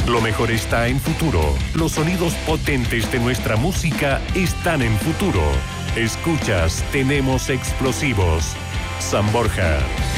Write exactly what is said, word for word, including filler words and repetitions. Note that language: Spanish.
Lo mejor está en Futuro. Los sonidos potentes de nuestra música están en Futuro. Escuchas, tenemos explosivos. San Borja.